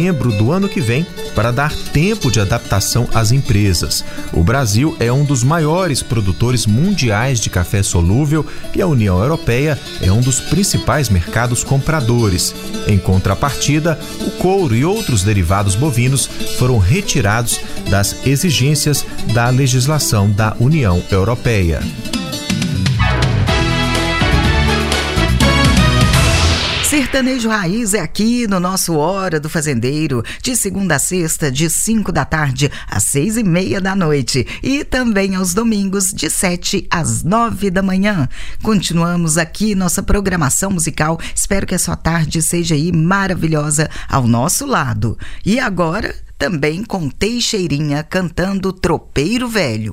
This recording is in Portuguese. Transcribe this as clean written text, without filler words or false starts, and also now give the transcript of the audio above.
setembro do ano que vem para dar tempo de adaptação às empresas. O Brasil é um dos maiores produtores mundiais de café solúvel e a União Europeia é um dos principais mercados compradores. Em contrapartida, o couro e outros derivados bovinos foram retirados das exigências da legislação da União Europeia. Sertanejo Raiz é aqui no nosso Hora do Fazendeiro, de segunda a sexta, de 5 da tarde às 6:30 da noite e também aos domingos, de 7 às 9 da manhã. Continuamos aqui nossa programação musical. Espero que a sua tarde seja aí maravilhosa ao nosso lado. E agora, também com Teixeirinha cantando Tropeiro Velho.